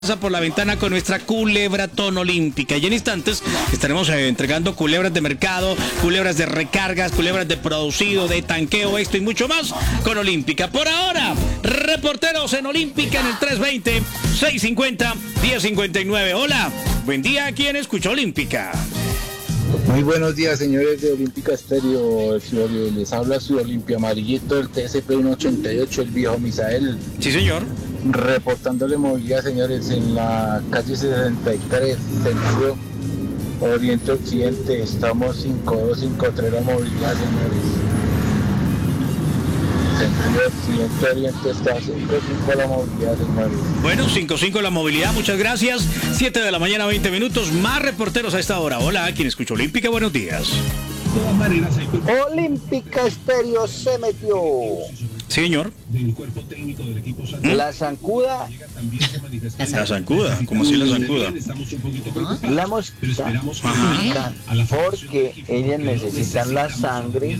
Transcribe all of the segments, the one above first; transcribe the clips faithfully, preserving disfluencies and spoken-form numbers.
por la ventana con nuestra Culebratón Olímpica. Y en instantes estaremos eh, entregando culebras de mercado, culebras de recargas, culebras de producido, de tanqueo, esto y mucho más con Olímpica. Por ahora, reporteros en Olímpica en el tres veinte, seiscientos cincuenta, diez cincuenta y nueve. Hola, buen día, ¿quién escucha Olímpica? Muy buenos días, señores de Olímpica Estéreo. Les habla su Olimpia Amarillito del T S P ciento ochenta y ocho, el viejo Misael. Sí, señor. Reportándole movilidad, señores, en la calle sesenta y tres, sentido Oriente-Occidente. Estamos cinco dos cinco tres la movilidad, señores. Sentido Occidente-Oriente está cinco cinco la movilidad, señores. Bueno, cinco cinco la movilidad, muchas gracias. siete de la mañana, veinte minutos. Más reporteros a esta hora. Hola, ¿quién escucha Olímpica? Buenos días. Olímpica Estéreo se metió. Sí, señor. La zancuda. La zancuda, ¿cómo así la zancuda? La mosquita. Porque ellas necesitan la sangre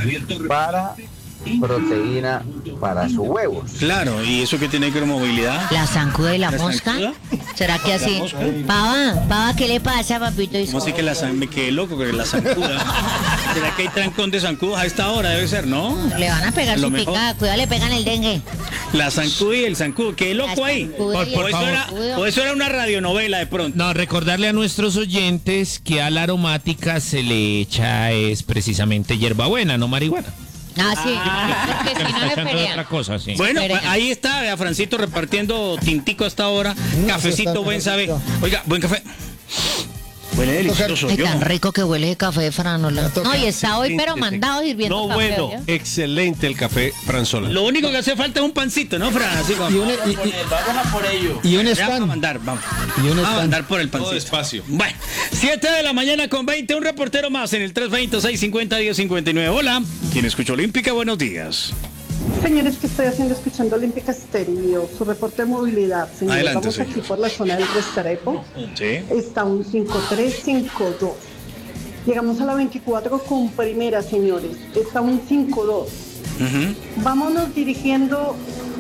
para proteína para sus huevos. Claro, ¿y eso qué tiene que ver con movilidad? ¿La zancuda y la, ¿La mosca? Zancuda? ¿Será que así? Pava, pava, ¿qué le pasa, papito? ¿Cómo así que la zancuda? Me quedé loco que la zancuda. ¿Será que hay trancón de zancudas a esta hora? Debe ser, ¿no? Le van a pegar su picada, cuidado, le pegan el dengue. La zancuda y el zancudo, qué loco ahí. Por, por o, eso era, o eso era una radionovela de pronto. No, recordarle a nuestros oyentes que a la aromática se le echa es precisamente hierbabuena, no marihuana. Ah, sí. Ah, porque si no le pelean. Otra cosa, sí. Bueno, ahí está, vea, Francito repartiendo tintico hasta ahora. No, cafecito, buen sabe. Oiga, buen café. Huele delicioso. Es tan rico que huele de café, Franola. No, y está hoy, pero mandado hirviendo no, café. No, bueno, ¿ya? Excelente el café Franzola. Lo único que hace falta es un pancito, ¿no, Fran? Así como, y un, y, y, vamos a por ello. Y un stand. Vamos a mandar, vamos. Y un vamos a mandar por el pancito. Todo despacio. Bueno, siete de la mañana con veinte, un reportero más en el tres veinte, seiscientos cincuenta, diez cincuenta y nueve. Hola, ¿quién escucha Olímpica? Buenos días. Señores, ¿qué estoy haciendo escuchando Olímpica Estéreo? Su reporte de movilidad. Señores, adelante, vamos señor. Aquí por la zona del Restrepo. Sí. Está un cinco tres cinco dos. Llegamos a la veinticuatro con primera, señores. Está un cinco dos. Uh-huh. Vámonos dirigiendo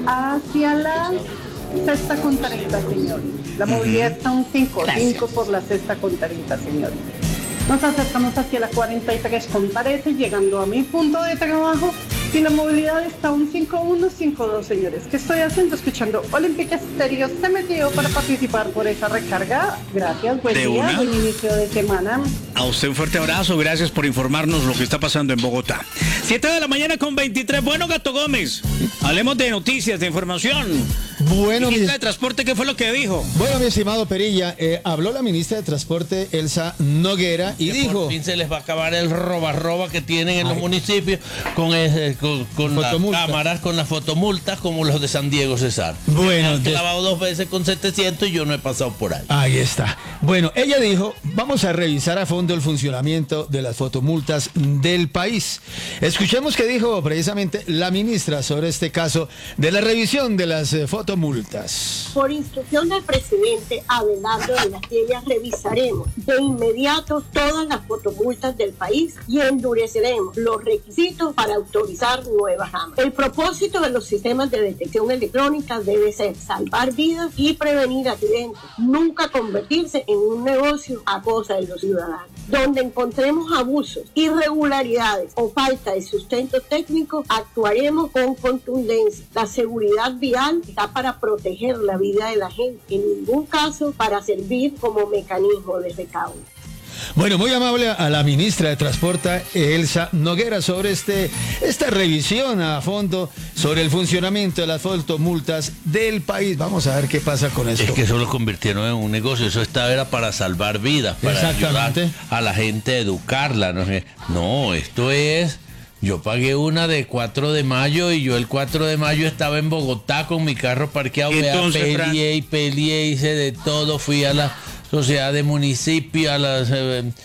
hacia la sexta con treinta, señores. La movilidad uh-huh. está un cinco cinco por la sexta con treinta, señores. Nos acercamos hacia la cuarenta y tres con trece, llegando a mi punto de trabajo. Y la movilidad está un cinco uno cinco dos, señores. ¿Qué estoy haciendo? Escuchando Olímpica Estéreo. Se metió para participar por esa recarga. Gracias, buen día, una? Buen inicio de semana. A usted un fuerte abrazo, gracias por informarnos lo que está pasando en Bogotá. siete de la mañana con veintitrés. Bueno, Gato Gómez, hablemos de noticias, de información. Bueno, ministra mi... de Transporte, ¿qué fue lo que dijo? Bueno, mi estimado Perilla, eh, habló la ministra de Transporte, Elsa Noguera, y que dijo... Por fin se les va a acabar el roba-roba que tienen en Ay. los municipios con, ese, con, con las cámaras, con las fotomultas, como los de San Diego Cesar. Bueno, han clavado dos veces con setecientos y yo no he pasado por ahí. Ahí está. Bueno, ella dijo, vamos a revisar a fondo el funcionamiento de las fotomultas del país. Escuchemos qué dijo precisamente la ministra sobre este caso de la revisión de las eh, fotomultas. Multas. Por instrucción del presidente Abelardo de las Leyes, revisaremos de inmediato todas las fotomultas del país y endureceremos los requisitos para autorizar nuevas ramas. El propósito de los sistemas de detección electrónica debe ser salvar vidas y prevenir accidentes, nunca convertirse en un negocio a costa de los ciudadanos. Donde encontremos abusos, irregularidades o falta de sustento técnico, actuaremos con contundencia. La seguridad vial está para proteger la vida de la gente, en ningún caso para servir como mecanismo de recaudo. Bueno, muy amable a la ministra de Transporte, Elsa Noguera, sobre este esta revisión a fondo sobre el funcionamiento de las fotomultas del país. Vamos a ver qué pasa con esto. Es que eso lo convirtieron en un negocio, eso estaba era para salvar vidas, para ayudar a la gente a educarla. No, no, esto es... Yo pagué una de cuatro de mayo y yo el cuatro de mayo estaba en Bogotá con mi carro parqueado. Entonces, peleé y peleé, hice de todo, fui a la sociedad de municipio, a las... Eh,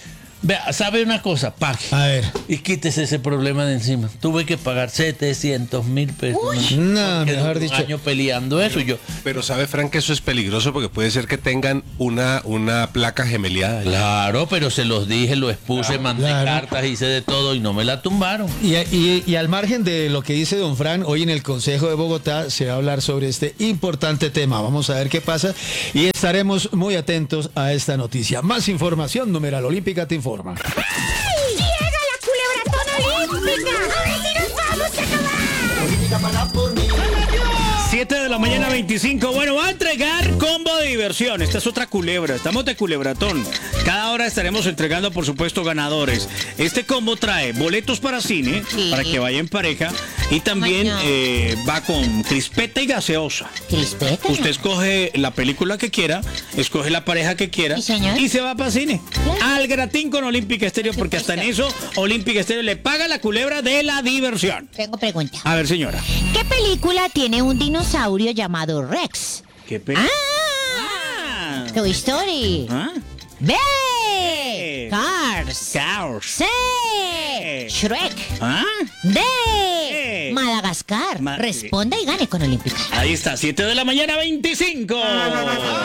Vea, ¿sabe una cosa? Pague. A ver. Y quítese ese problema de encima. Tuve que pagar setecientos mil pesos. No, Quedé mejor un dicho. año peleando eso. y yo, Pero sabe, Frank, que eso es peligroso porque puede ser que tengan una, una placa gemeliada. claro, pero se los dije, lo expuse, mandé claro. cartas, hice de todo y no me la tumbaron. Y, y- y al margen de lo que dice don Fran, hoy en el Consejo de Bogotá se va a hablar sobre este importante tema. Vamos a ver qué pasa y estaremos muy atentos a esta noticia. Más información, Numeral Olímpica te informa. ¡Llega la culebratón olímpica! ¡A ver si nos vamos a acabar! siete de la mañana, veinticinco. Bueno, va a entregar combo de diversión. Esta es otra culebra. Estamos de culebratón. Cada hora estaremos entregando, por supuesto, ganadores. Este combo trae boletos para cine, Sí. para que vaya en pareja. Y también Mañana. eh, va con crispeta y gaseosa. Crispeta. Usted escoge la película que quiera, escoge la pareja que quiera Sí, señor. y se va para cine. Claro. Al gratín con Olímpica Estéreo, porque hasta en eso Olímpica Estéreo le paga la culebra de la diversión. Tengo pregunta. A ver, señora. ¿Qué película tiene un dinosaurio llamado Rex? ¿Qué pe- ¡Ah! Toy Story. ¿Ah? B. Eh. Cars. Cars. C. Shrek. ¿Ah? D. Eh. Madagascar. Ma- Responda y gane con Olímpica. Ahí está, siete de la mañana, veinticinco.